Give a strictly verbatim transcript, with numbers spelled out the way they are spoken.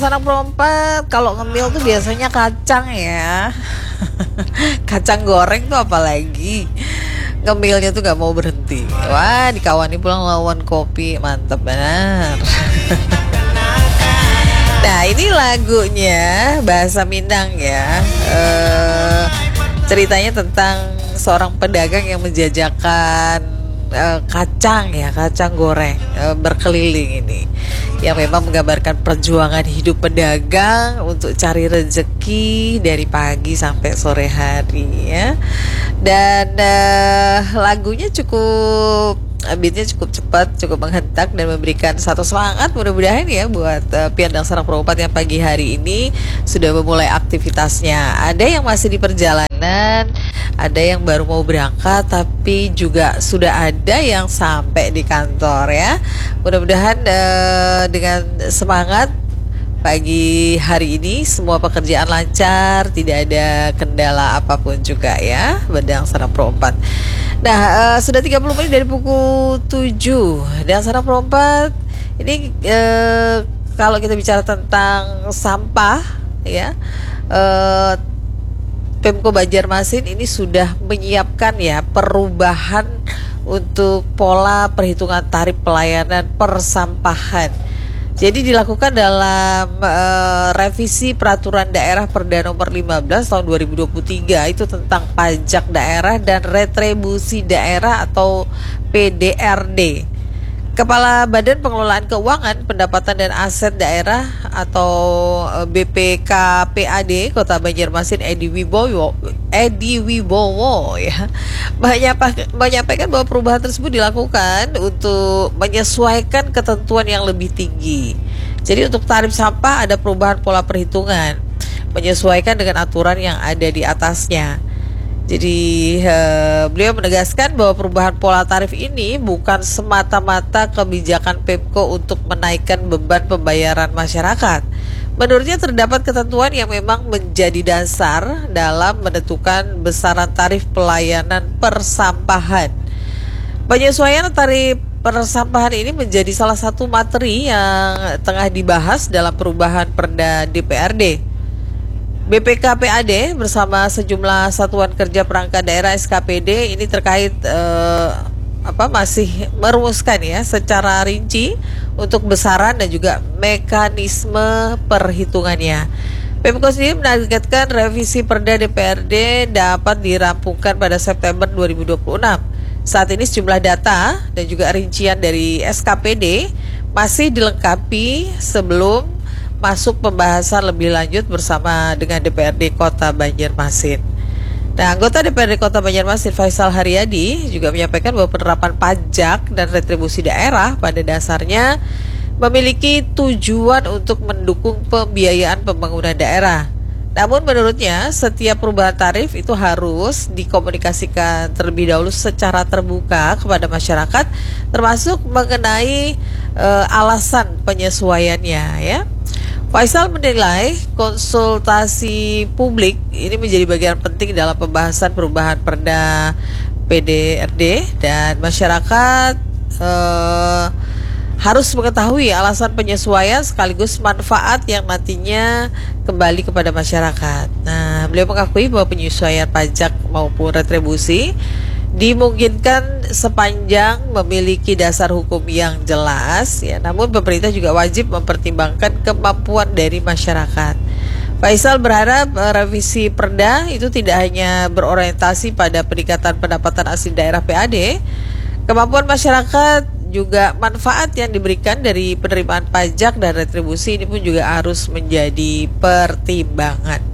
Anak perempat kalau ngemil tuh biasanya kacang ya. Kacang goreng tuh apalagi ngemilnya tuh gak mau berhenti. Wah, dikawani pulang lawan kopi, mantep benar. Nah, ini lagunya bahasa Minang ya. uh, Ceritanya tentang seorang pedagang yang menjajakan uh, kacang ya, kacang goreng uh, berkeliling ini, yang memang menggambarkan perjuangan hidup pedagang untuk cari rezeki dari pagi sampai sore hari ya. Dan uh, lagunya cukup beatnya cukup cepat, cukup menghentak dan memberikan satu semangat mudah-mudahan ya buat uh, piandang sarang perempat yang pagi hari ini sudah memulai aktivitasnya. Ada yang masih di perjalanan, ada yang baru mau berangkat, tapi juga sudah ada yang sampai di kantor ya. Mudah-mudahan uh, dengan semangat pagi hari ini semua pekerjaan lancar, tidak ada kendala apapun juga ya, Bedang Sarang Perempat. Nah, uh, sudah tiga puluh menit dari pukul tujuh. Dan Sarang Perempat ini uh, kalau kita bicara tentang sampah ya, uh, Pemko Banjarmasin ini sudah menyiapkan ya perubahan untuk pola perhitungan tarif pelayanan persampahan. Jadi dilakukan dalam uh, revisi peraturan daerah Perda nomor lima belas tahun dua ribu dua puluh tiga itu tentang pajak daerah dan retribusi daerah atau P D R D. Kepala Badan Pengelolaan Keuangan, Pendapatan dan Aset Daerah atau B P K P A D Kota Banjarmasin Edi Wibowo, Edi Wibowo ya, menyampaikan bahwa perubahan tersebut dilakukan untuk menyesuaikan ketentuan yang lebih tinggi. Jadi untuk tarif sampah ada perubahan pola perhitungan, menyesuaikan dengan aturan yang ada di atasnya. Jadi uh, beliau menegaskan bahwa perubahan pola tarif ini bukan semata-mata kebijakan Pemko untuk menaikkan beban pembayaran masyarakat. Menurutnya terdapat ketentuan yang memang menjadi dasar dalam menentukan besaran tarif pelayanan persampahan. Penyesuaian tarif persampahan ini menjadi salah satu materi yang tengah dibahas dalam perubahan Perda D P R D. B P K P A D bersama sejumlah satuan kerja perangkat daerah S K P D ini terkait eh, apa masih merumuskan ya secara rinci untuk besaran dan juga mekanisme perhitungannya. Pemko sendiri menargetkan revisi Perda D P R D dapat dirampungkan pada September dua ribu dua puluh enam. Saat ini sejumlah data dan juga rincian dari S K P D masih dilengkapi sebelum masuk pembahasan lebih lanjut bersama dengan D P R D Kota Banjarmasin. Nah, anggota D P R D Kota Banjarmasin Faisal Haryadi juga menyampaikan bahwa penerapan pajak dan retribusi daerah pada dasarnya memiliki tujuan untuk mendukung pembiayaan pembangunan daerah. Namun menurutnya setiap perubahan tarif itu harus dikomunikasikan terlebih dahulu secara terbuka kepada masyarakat, termasuk mengenai e, alasan penyesuaiannya ya. Faisal menilai konsultasi publik ini menjadi bagian penting dalam pembahasan perubahan Perda P D R D dan masyarakat eh, harus mengetahui alasan penyesuaian sekaligus manfaat yang nantinya kembali kepada masyarakat. Nah, beliau mengakui bahwa penyesuaian pajak maupun retribusi dimungkinkan sepanjang memiliki dasar hukum yang jelas ya, namun pemerintah juga wajib mempertimbangkan kemampuan dari masyarakat. Faisal berharap uh, revisi Perda itu tidak hanya berorientasi pada peningkatan pendapatan asli daerah P A D, kemampuan masyarakat juga manfaat yang diberikan dari penerimaan pajak dan retribusi ini pun juga harus menjadi pertimbangan.